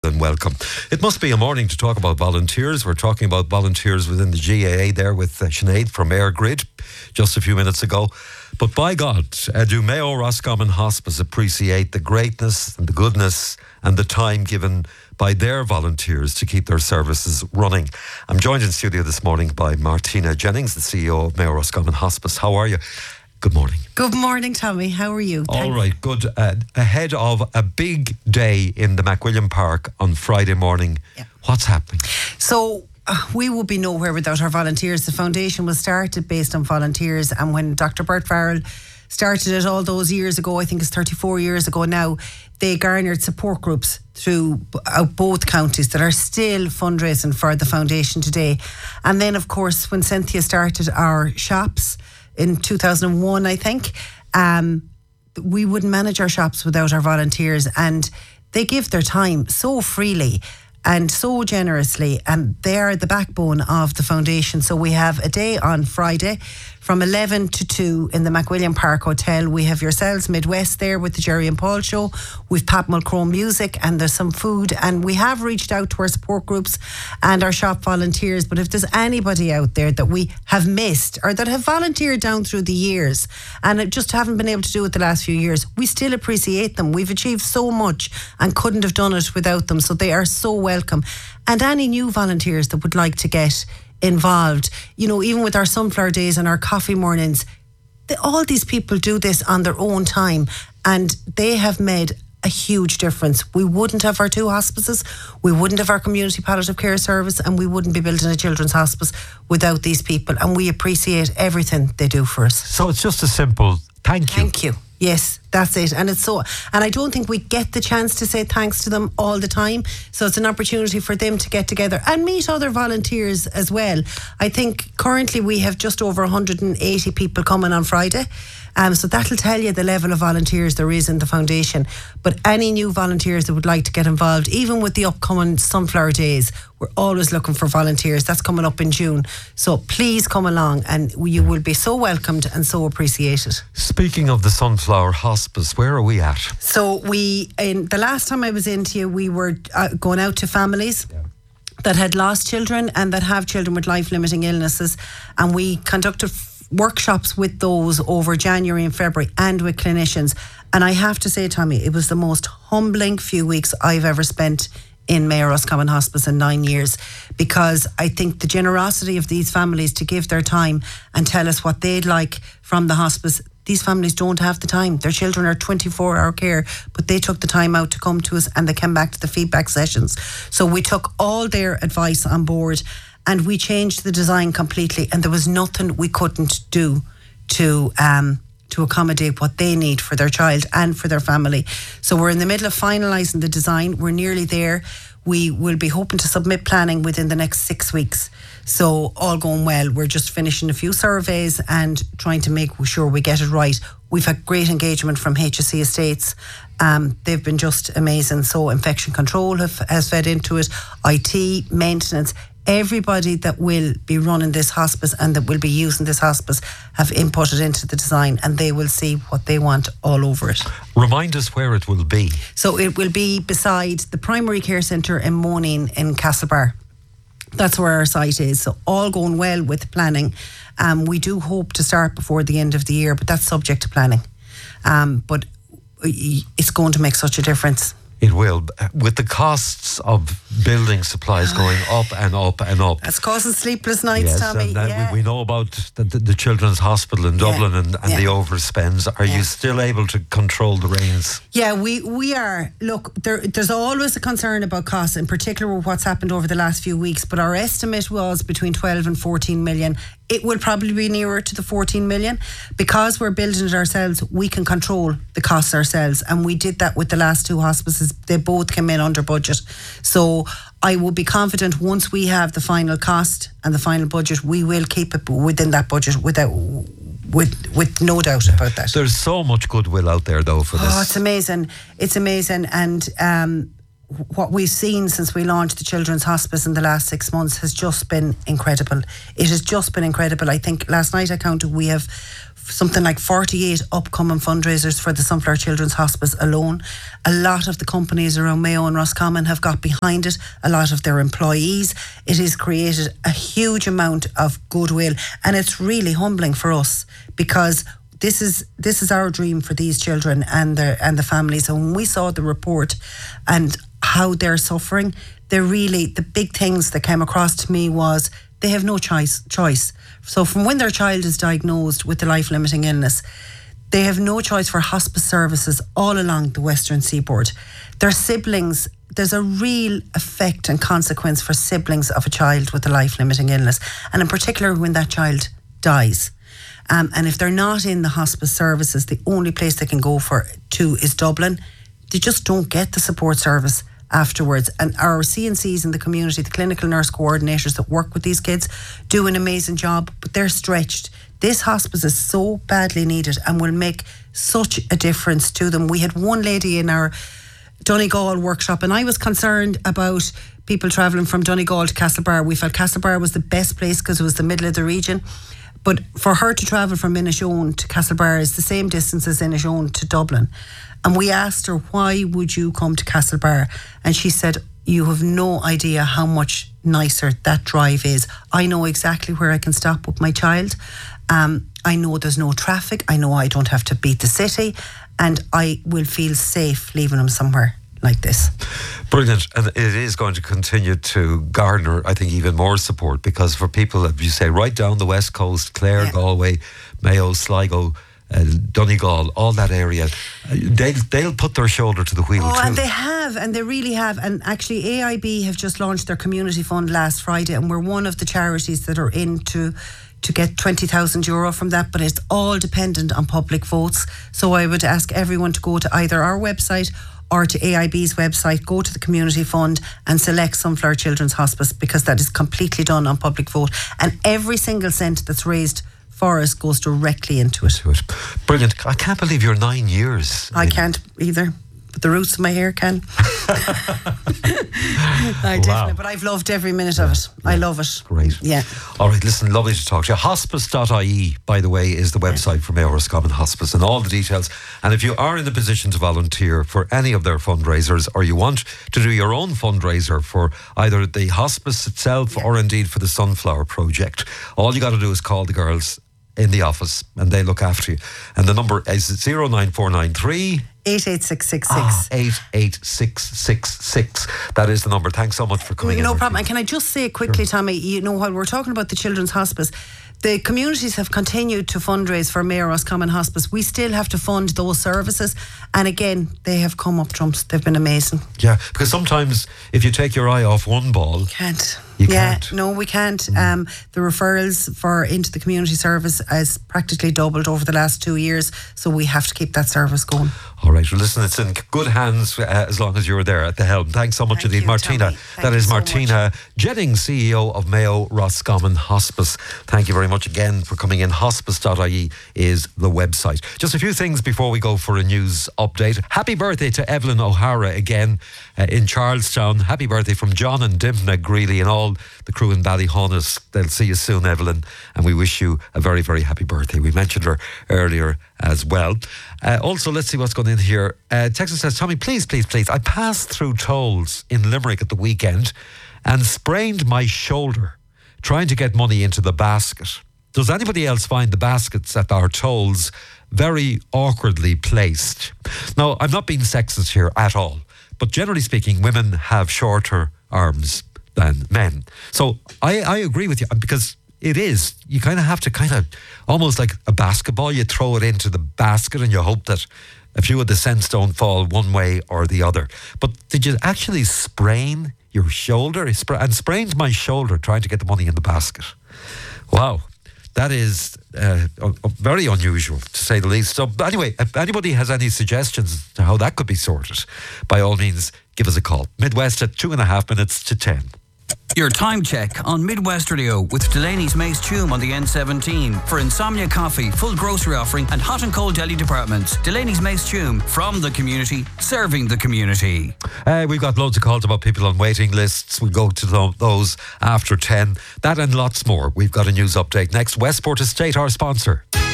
And welcome. It must be a morning to talk about volunteers. We're talking about volunteers within the GAA there with Sinead from AirGrid just a few minutes ago. But by God, do Mayo Roscommon Hospice appreciate the greatness and the goodness and the time given by their volunteers to keep their services running. I'm joined in studio this morning by Martina Jennings, the CEO of Mayo Roscommon Hospice. How are you? Good morning. Good morning, Tommy. How are you? All right, good. Ahead of a big day in the McWilliam Park on Friday morning, What's happening? So we would be nowhere without our volunteers. The foundation was started based on volunteers, and when Dr. Bert Farrell started it all those years ago, I think it's 34 years ago now, they garnered support groups through both counties that are still fundraising for the foundation today. And then, of course, when Cynthia started our shops in 2001, I think, we wouldn't manage our shops without our volunteers, and they give their time so freely and so generously, and they are the backbone of the foundation. So we have a day on Friday from 11 to 2 in the McWilliam Park Hotel. We have yourselves Midwest there with the Jerry and Paul show. We've Pat Mulchrone music, and there's some food, and we have reached out to our support groups and our shop volunteers. But if there's anybody out there that we have missed or that have volunteered down through the years and just haven't been able to do it the last few years, we still appreciate them. We've achieved so much and couldn't have done it without them, so they are so welcome. And any new volunteers that would like to get involved, you know, even with our sunflower days and our coffee mornings, all these people do this on their own time, and they have made a huge difference. We wouldn't have our two hospices, we wouldn't have our community palliative care service, and we wouldn't be building a children's hospice without these people, and we appreciate everything they do for us. So it's just a simple thank you. Thank you. Yes, that's it. And it's so, and I don't think we get the chance to say thanks to them all the time. So it's an opportunity for them to get together and meet other volunteers as well. I think currently we have just over 180 people coming on Friday. So that'll tell you the level of volunteers there is in the foundation. But any new volunteers that would like to get involved, even with the upcoming Sunflower Days, we're always looking for volunteers. That's coming up in June. So please come along, and you will be so welcomed and so appreciated. Speaking of the Sunflower Hospice, where are we at? So the last time I was into you, we were going out to families that had lost children and that have children with life-limiting illnesses, and we conducted workshops with those over January and February and with clinicians. And I have to say, Tommy, it was the most humbling few weeks I've ever spent in Mayo Roscommon Hospice in 9 years, because I think the generosity of these families to give their time and tell us what they'd like from the hospice. These families don't have the time. Their children are 24-hour care, but they took the time out to come to us, and they came back to the feedback sessions. So we took all their advice on board, and we changed the design completely, and there was nothing we couldn't do to accommodate what they need for their child and for their family. So we're in the middle of finalising the design. We're nearly there. We will be hoping to submit planning within the next 6 weeks. So all going well, we're just finishing a few surveys and trying to make sure we get it right. We've had great engagement from HSE Estates. They've been just amazing. So infection control has fed into it, IT, maintenance. Everybody that will be running this hospice and that will be using this hospice have inputted into the design, and they will see what they want all over it. Remind us where it will be. So it will be beside the primary care centre in Moneen in Castlebar. That's where our site is. So all going well with planning. We do hope to start before the end of the year, but that's subject to planning. But it's going to make such a difference. It will. With the costs of building supplies going up and up and up. That's causing sleepless nights, Tommy. And we know about the Children's Hospital in Dublin and the overspends. Are you still able to control the reins? Yeah, we are. Look, there's always a concern about costs, in particular with what's happened over the last few weeks, but our estimate was between 12 and 14 million. It will probably be nearer to the 14 million. Because we're building it ourselves, we can control the costs ourselves, and we did that with the last two hospices. They both came in under budget. So I will be confident once we have the final cost and the final budget, we will keep it within that budget with no doubt about that. There's so much goodwill out there though for this. Oh, it's amazing. It's amazing. And what we've seen since we launched the Children's Hospice in the last 6 months has just been incredible. It has just been incredible. I think last night I counted we have something like 48 upcoming fundraisers for the Sunflower Children's Hospice alone. A lot of the companies around Mayo and Roscommon have got behind it, a lot of their employees. It has created a huge amount of goodwill, and it's really humbling for us because this is our dream for these children and the families. And when we saw the report and how they're suffering, the big things that came across to me was they have no choice. So from when their child is diagnosed with the life-limiting illness, they have no choice for hospice services all along the Western Seaboard. Their siblings, there's a real effect and consequence for siblings of a child with a life-limiting illness, and in particular when that child dies. And if they're not in the hospice services, the only place they can go to is Dublin. They just don't get the support service afterwards. And our CNCs in the community, the clinical nurse coordinators that work with these kids, do an amazing job, but they're stretched. This hospice is so badly needed and will make such a difference to them. We had one lady in our Donegal workshop, and I was concerned about people travelling from Donegal to Castlebar. We felt Castlebar was the best place because it was the middle of the region. But for her to travel from Inishowen to Castlebar is the same distance as Inishowen to Dublin. And we asked her, why would you come to Castlebar? And she said, you have no idea how much nicer that drive is. I know exactly where I can stop with my child. I know there's no traffic. I know I don't have to beat the city. And I will feel safe leaving him somewhere like this. Brilliant. And it is going to continue to garner, I think, even more support, because for people, as you say, right down the west coast, Clare, Galway, Mayo, Sligo, Donegal, all that area, they'll put their shoulder to the wheel too. And they have, and they really have. And actually AIB have just launched their community fund last Friday, and we're one of the charities that are in to get €20,000 from that, but it's all dependent on public votes. So I would ask everyone to go to either our website or to AIB's website, go to the community fund and select Sunflower Children's Hospice, because that is completely done on public vote. And every single cent that's raised for us goes directly into it. Brilliant. I can't believe you're 9 years. I can't either, but the roots of my hair can. Definitely, but I've loved every minute of it. I love it. Great. Yeah. All right, listen, lovely to talk to you. Hospice.ie, by the way, is the website for Mayo Roscommon Hospice, and all the details. And if you are in the position to volunteer for any of their fundraisers, or you want to do your own fundraiser for either the hospice itself or indeed for the Sunflower Project, all you got to do is call the girls in the office and they look after you. And the number is 09493 88666. 88666. That is the number. Thanks so much for coming in. No problem. And can I just say quickly, Tommy, while we're talking about the Children's Hospice, the communities have continued to fundraise for Mayo Roscommon Hospice. We still have to fund those services. And again, they have come up trumps. They've been amazing. Yeah, because sometimes if you take your eye off one ball... You can't. No, we can't. The referrals into the community service has practically doubled over the last 2 years, so we have to keep that service going. All right, well listen, it's in good hands as long as you're there at the helm. Thanks so much indeed, Martina. That is Martina Jennings, CEO of Mayo Roscommon Hospice. Thank you very much again for coming in. Hospice.ie is the website. Just a few things before we go for a news update. Happy birthday to Evelyn O'Hara again in Charlestown. Happy birthday from John and Dimna Greeley and all the crew in Ballyhonus. They'll see you soon, Evelyn, and we wish you a very, very happy birthday. We mentioned her earlier as well. Also, let's see what's going in here. Texas says, Tommy, please, I passed through tolls in Limerick at the weekend and sprained my shoulder trying to get money into the basket. Does anybody else find the baskets at our tolls very awkwardly placed? Now, I'm not being sexist here at all, but generally speaking, women have shorter arms than men. So I agree with you, because it is, you kind of have to almost like a basketball, you throw it into the basket and you hope that a few of the cents don't fall one way or the other. But did you actually sprain your shoulder? And sprained my shoulder trying to get the money in the basket. Wow. That is very unusual, to say the least. So anyway, if anybody has any suggestions to how that could be sorted, by all means, give us a call. Midwest at 2.5 minutes to 10. Your time check on Midwest Radio with Delaney's Mace Tume on the N17 for Insomnia Coffee, full grocery offering and hot and cold deli departments. Delaney's Mace Tume, from the community, serving the community. We've got loads of calls about people on waiting lists. We'll go to those after 10. That and lots more. We've got a news update next. Westport Estate, our sponsor.